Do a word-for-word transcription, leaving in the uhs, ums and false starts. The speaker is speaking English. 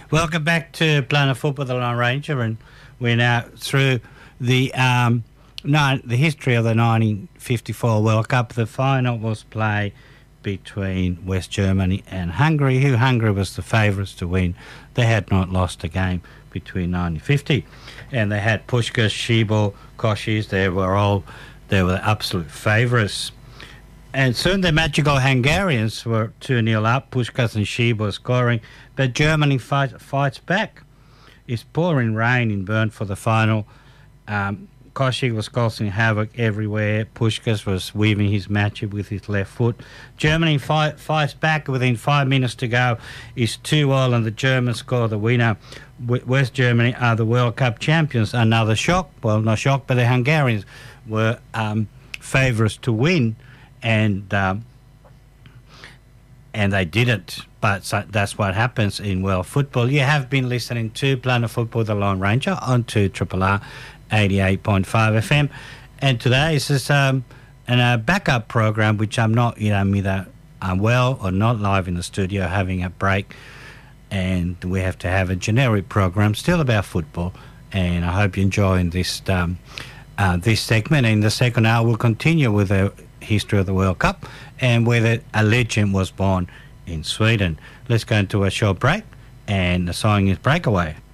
Welcome back to Planet Football, the Lone Ranger, and we're now through the um, no, the history of the nineteen fifty-four World Cup. The final was played between West Germany and Hungary, who Hungary was the favourites to win. They had not lost a game between nineteen fifty, and they had Puskás, Schiebel, Kocsis. They were all they were the absolute favourites. And soon the magical Hungarians were two nil up, Puskás and Schiebel scoring, but Germany fight, fights back. It's pouring rain in Bern for the final. Um, Kocsis was causing havoc everywhere. Puskás was weaving his matchup with his left foot. Germany fight, fights back. Within five minutes to go, it's two all, and the Germans score the winner. W- West Germany are the World Cup champions. Another shock. Well, not shock, but the Hungarians were um, favourites to win. And um, and they didn't, but so that's what happens in world football. You have been listening to Planet Football, the Lone Ranger, on to Triple R eighty-eight point five F M, and today is this um, an, a backup program, which I'm not, you know, I'm either unwell or not live in the studio, having a break, and we have to have a generic program still about football, and I hope you're enjoying this um, uh, this segment. In the second hour, we'll continue with a history of the World Cup and whether a legend was born in Sweden. Let's go into a short break, and the song is Breakaway.